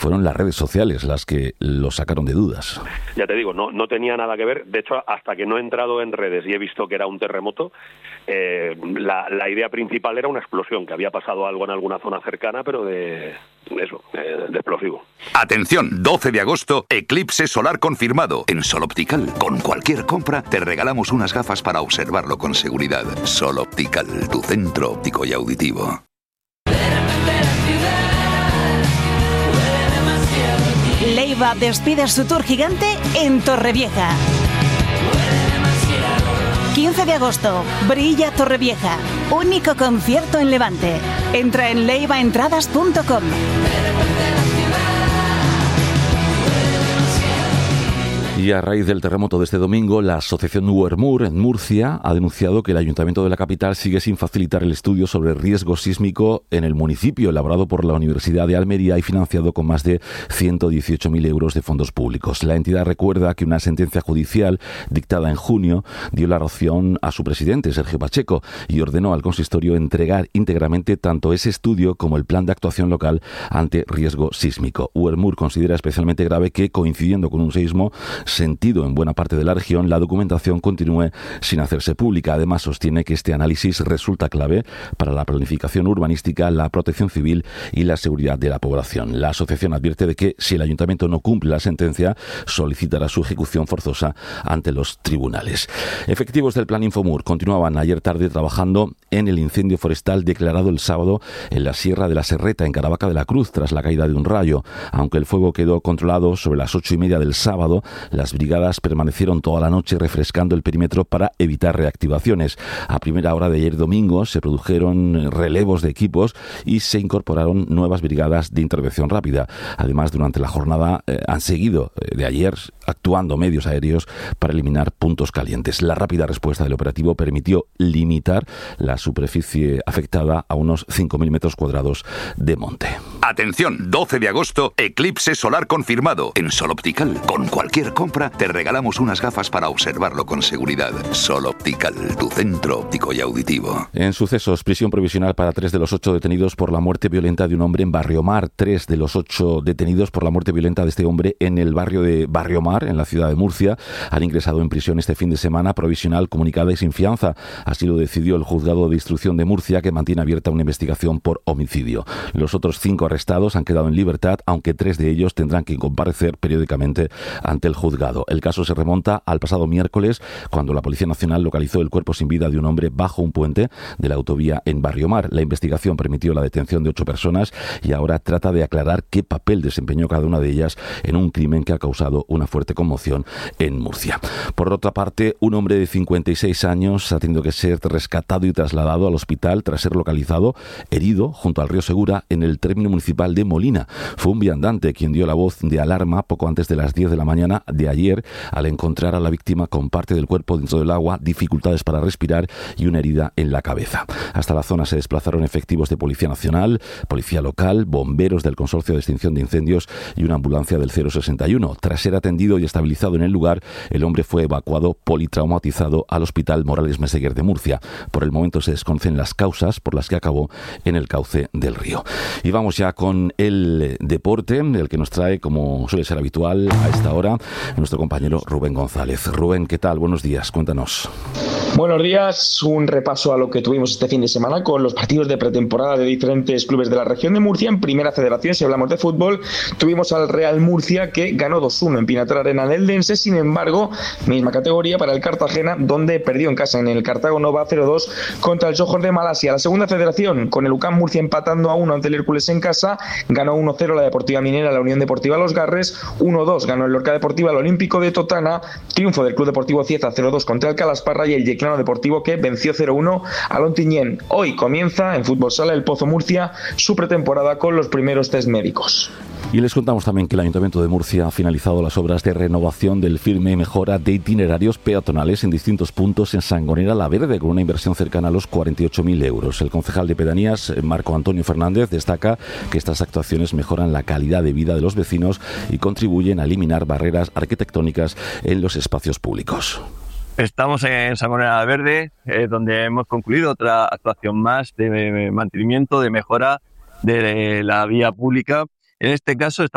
fueron las redes sociales las que lo sacaron de dudas. Ya te digo, no tenía nada que ver. De hecho, hasta que no he entrado en redes y he visto que era un terremoto, la idea principal era una explosión, que había pasado algo en alguna zona cercana, pero de explosivo. Atención, 12 de agosto, eclipse solar confirmado. En Sol Optical, con cualquier compra, te regalamos unas gafas para observarlo con seguridad. Sol Optical, tu centro óptico y auditivo. Leiva despide su tour gigante en Torrevieja. 15 de agosto, Brilla Torrevieja. Único concierto en Levante. Entra en leivaentradas.com. Y a raíz del terremoto de este domingo, la asociación Uermur en Murcia ha denunciado que el Ayuntamiento de la capital sigue sin facilitar el estudio sobre riesgo sísmico en el municipio, elaborado por la Universidad de Almería y financiado con más de 118.000 euros de fondos públicos. La entidad recuerda que una sentencia judicial dictada en junio dio la razón a su presidente, Sergio Pacheco, y ordenó al consistorio entregar íntegramente tanto ese estudio como el plan de actuación local ante riesgo sísmico. Uermur considera especialmente grave que, coincidiendo con un seísmo sentido en buena parte de la región, la documentación continúe sin hacerse pública. Además, sostiene que este análisis resulta clave para la planificación urbanística, la protección civil y la seguridad de la población. La asociación advierte de que, si el ayuntamiento no cumple la sentencia, solicitará su ejecución forzosa ante los tribunales. Efectivos del Plan Infomur continuaban ayer tarde trabajando en el incendio forestal declarado el sábado en la Sierra de la Serreta, en Caravaca de la Cruz, tras la caída de un rayo. Aunque el fuego quedó controlado sobre las 8:30 del sábado, las brigadas permanecieron toda la noche refrescando el perímetro para evitar reactivaciones. A primera hora de ayer domingo se produjeron relevos de equipos y se incorporaron nuevas brigadas de intervención rápida. Además, durante la jornada han seguido de ayer actuando medios aéreos para eliminar puntos calientes. La rápida respuesta del operativo permitió limitar la superficie afectada a unos 5.000 metros cuadrados de monte. Atención, 12 de agosto, eclipse solar confirmado. En Sol Optical, con cualquier compra, te regalamos unas gafas para observarlo con seguridad. Sol Optical, tu centro óptico y auditivo. En sucesos, prisión provisional para 3 de los 8 detenidos por la muerte violenta de un hombre en Barriomar. 3 de los 8 detenidos por la muerte violenta de este hombre en el barrio de Barriomar, en la ciudad de Murcia, han ingresado en prisión este fin de semana provisional comunicada y sin fianza. Así lo decidió el juzgado de instrucción de Murcia, que mantiene abierta una investigación por homicidio. Los otros 5 arrestados han quedado en libertad, aunque 3 de ellos tendrán que comparecer periódicamente ante el juzgado. El caso se remonta al pasado miércoles, cuando la Policía Nacional localizó el cuerpo sin vida de un hombre bajo un puente de la autovía en Barriomar. La investigación permitió la detención de 8 personas y ahora trata de aclarar qué papel desempeñó cada una de ellas en un crimen que ha causado una fuerte conmoción en Murcia. Por otra parte, un hombre de 56 años ha tenido que ser rescatado y trasladado al hospital tras ser localizado herido junto al río Segura en el término municipal de Molina. Fue un viandante quien dio la voz de alarma poco antes de las 10 de la mañana de ayer al encontrar a la víctima con parte del cuerpo dentro del agua, dificultades para respirar y una herida en la cabeza. Hasta la zona se desplazaron efectivos de Policía Nacional, Policía Local, bomberos del Consorcio de Extinción de Incendios y una ambulancia del 061. Tras ser atendido y estabilizado en el lugar, el hombre fue evacuado politraumatizado al Hospital Morales Meseguer de Murcia. Por el momento se desconocen las causas por las que acabó en el cauce del río. Y vamos ya con el deporte, el que nos trae, como suele ser habitual a esta hora, nuestro compañero Rubén González. Rubén, ¿qué tal? Buenos días, cuéntanos. Buenos días, un repaso a lo que tuvimos este fin de semana con los partidos de pretemporada de diferentes clubes de la región de Murcia. En Primera Federación, si hablamos de fútbol, tuvimos al Real Murcia, que ganó 2-1 en Pinatar Arena en Eldense. Sin embargo, misma categoría para el Cartagena, donde perdió en casa en el Cartago Nova 0-2 contra el Johor de Malasia. La Segunda Federación, con el UCAM Murcia empatando a 1 ante el Hércules en casa, ganó 1-0 la Deportiva Minera, la Unión Deportiva Los Garres, 1-2 ganó el Lorca Deportiva al Olímpico de Totana, triunfo del Club Deportivo Cieza 0-2 contra el Calasparra y el Yeclano Deportivo, que venció 0-1 al Ontinyent. Hoy comienza en Fútbol Sala el Pozo Murcia su pretemporada con los primeros test médicos. Y les contamos también que el Ayuntamiento de Murcia ha finalizado las obras de renovación del firme y mejora de itinerarios peatonales en distintos puntos en Sangonera La Verde, con una inversión cercana a los 48.000 euros. El concejal de Pedanías, Marco Antonio Fernández, destaca que estas actuaciones mejoran la calidad de vida de los vecinos y contribuyen a eliminar barreras arquitectónicas en los espacios públicos. Estamos en Sangonera La Verde, donde hemos concluido otra actuación más de mantenimiento, de mejora de la vía pública. En este caso